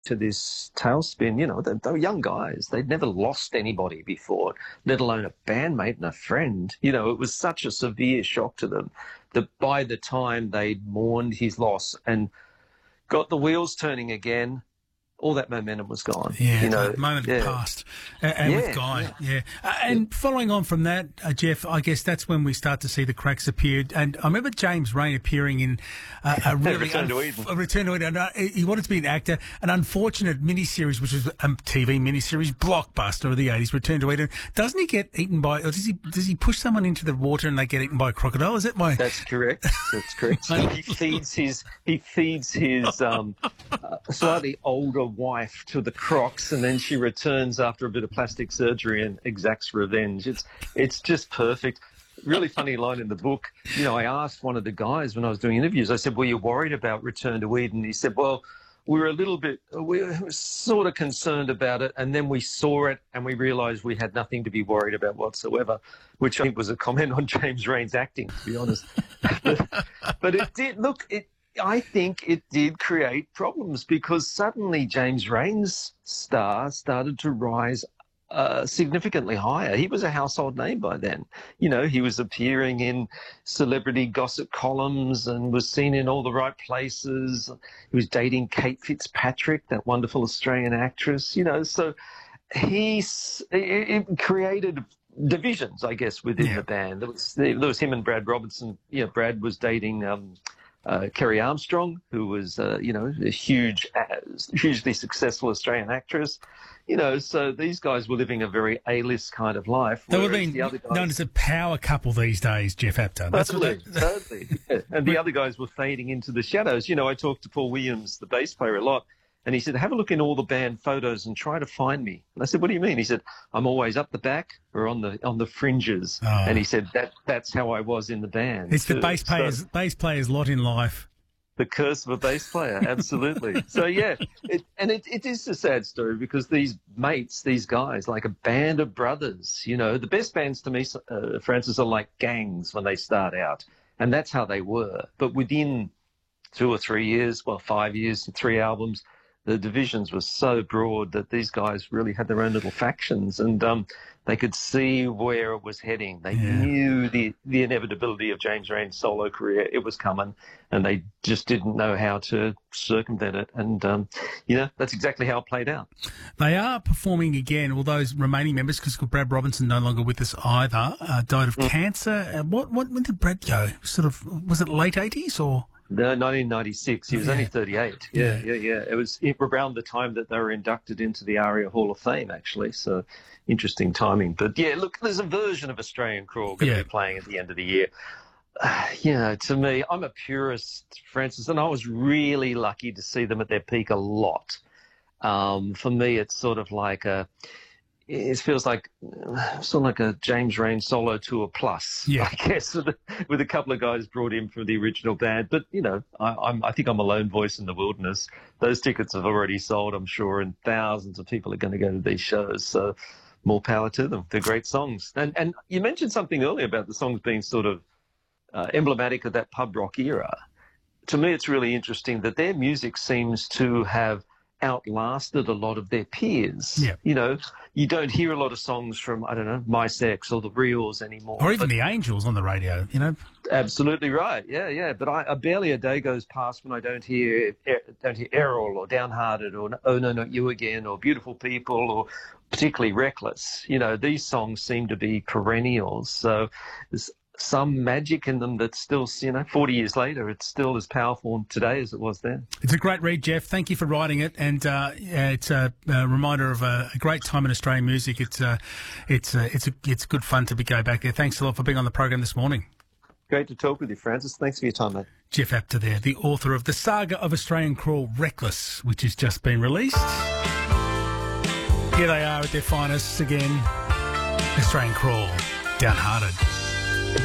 to this tailspin. You know, they were young guys. They'd never lost anybody before, let alone a bandmate and a friend. You know, it was such a severe shock to them that by the time they'd mourned his loss and got the wheels turning again, all that momentum was gone. Yeah, you know, the moment passed. And with Guy, and following on from that, Jeff, I guess that's when we start to see the cracks appear. And I remember James Rain appearing in a really Return to Eden. Return to Eden. He wanted to be an actor. An unfortunate miniseries, which was a TV miniseries blockbuster of the 80s, Return to Eden. Doesn't he get eaten by, or does he push someone into the water and they get eaten by a crocodile? Is that my... That's correct. That's correct. he feeds his slightly older wife to the crocs, and then she returns after a bit of plastic surgery and exacts revenge. It's just perfect. Really funny line in the book. You know, I asked one of the guys when I was doing interviews, I said, were you worried about Return to Eden? He said, well, we were sort of concerned about it, and then we saw it and we realised we had nothing to be worried about whatsoever, which I think was a comment on James Rain's acting, to be honest. But it did, I think it did create problems because suddenly James Rain's star started to rise significantly higher. He was a household name by then. You know, he was appearing in celebrity gossip columns and was seen in all the right places. He was dating Kate Fitzpatrick, that wonderful Australian actress, you know, so it created divisions, I guess, within the band. There was him and Brad Robertson. You know, Brad was dating Kerry Armstrong, who was, you know, a hugely successful Australian actress. You know, so these guys were living a very A-list kind of life. They were being known as a power couple these days, Jeff Apter. Totally. Yeah. And the other guys were fading into the shadows. You know, I talked to Paul Williams, the bass player, a lot. And he said, have a look in all the band photos and try to find me. And I said, what do you mean? He said, I'm always up the back or on the fringes. Oh. And he said, that's how I was in the band. It's the bass player's lot in life. The curse of a bass player, absolutely. So, yeah, it is a sad story because these mates, these guys, like a band of brothers, you know, the best bands to me, Francis, are like gangs when they start out. And that's how they were. But within 2 or 3 years, 5 years, 3 albums, the divisions were so broad that these guys really had their own little factions, and they could see where it was heading. They knew the inevitability of James Rain's solo career. It was coming, and they just didn't know how to circumvent it. And, you know, that's exactly how it played out. They are performing again, all those remaining members, because Brad Robinson no longer with us either, died of cancer. When did Brad go? Was it late 80s or...? No, 1996. He was only 38. Yeah. It was around the time that they were inducted into the ARIA Hall of Fame, actually. So interesting timing. But yeah, look, there's a version of Australian Crawl going to be playing at the end of the year. You know, to me, I'm a purist, Francis, and I was really lucky to see them at their peak a lot. For me, it's sort of like it feels like sort of like a James Rain solo tour plus, I guess, with a couple of guys brought in from the original band. But, you know, I think I'm a lone voice in the wilderness. Those tickets have already sold, I'm sure, and thousands of people are going to go to these shows. So more power to them. They're great songs. And you mentioned something earlier about the songs being sort of emblematic of that pub rock era. To me, it's really interesting that their music seems to have outlasted a lot of their peers. You know, you don't hear a lot of songs from, I don't know, My Sex or the Reels anymore. Or even the Angels on the radio, you know. Absolutely right. Yeah. But I barely a day goes past when I don't hear Errol or Downhearted or Oh No Not You Again or Beautiful People or particularly Reckless. You know, these songs seem to be perennials. So there's some magic in them that's still, you know, 40 years later, it's still as powerful today as it was then. It's a great read, Jeff. Thank you for writing it, and it's a reminder of a great time in Australian music. It's good fun to go back there. Thanks a lot for being on the program this morning. Great to talk with you, Francis. Thanks for your time, mate. Jeff Apter there, the author of The Saga of Australian Crawl, Reckless, which has just been released. Here they are at their finest again. Australian Crawl, Downhearted.